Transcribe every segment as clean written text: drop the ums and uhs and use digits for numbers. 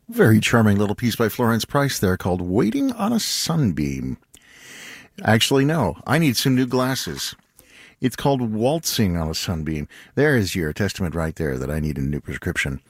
Very charming little piece by Florence Price there called Waiting on a Sunbeam. Actually, no, I need some new glasses. It's called Waltzing on a Sunbeam. There is your testament right there that I need a new prescription.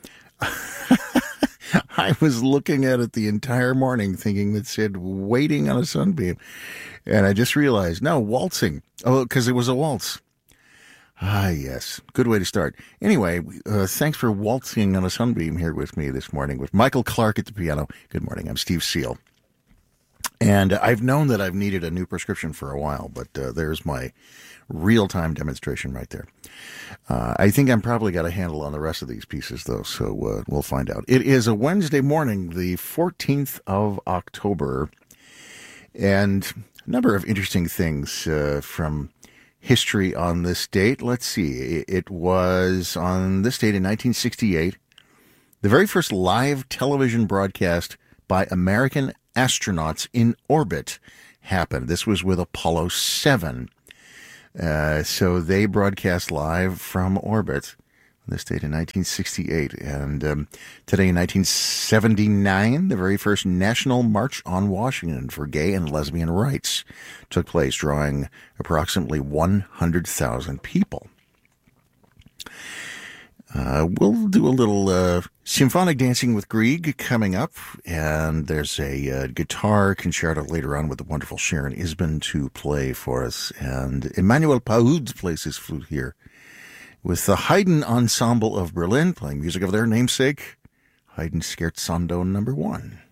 I was looking at it the entire morning thinking it said Waiting on a Sunbeam. And I just realized, no, waltzing. Oh, because it was a waltz. Ah, yes. Good way to start. Anyway, thanks for waltzing on a sunbeam here with me this morning with Michael Clark at the piano. Good morning. I'm Steve Seal. And I've known that I've needed a new prescription for a while, but there's my real-time demonstration right there. I think I'm probably got a handle on the rest of these pieces, though, so we'll find out. It is a Wednesday morning, the 14th of October, and a number of interesting things from history on this date. Let's see. It was on this date in 1968, the very first live television broadcast by American astronauts in orbit happened. This was with Apollo 7. So they broadcast live from orbit on this date in 1968. And today in 1979, the very first National March on Washington for gay and lesbian rights took place, drawing approximately 100,000 people. We'll do a little symphonic dancing with Grieg coming up, and there's a guitar concerto later on with the wonderful Sharon Isbin to play for us, and Emmanuel Paoud plays his flute here with the Haydn Ensemble of Berlin playing music of their namesake, Haydn Scherzando No. 1.